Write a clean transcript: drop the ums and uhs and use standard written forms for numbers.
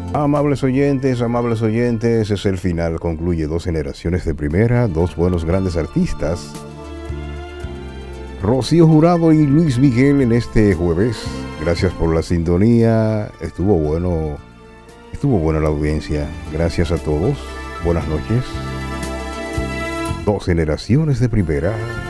Amables oyentes, es el final. Concluye dos generaciones de primera, dos buenos grandes artistas, Rocío Jurado y Luis Miguel en este jueves. Gracias por la sintonía. Estuvo buena la audiencia. Gracias a todos. Buenas noches. Dos generaciones de primera.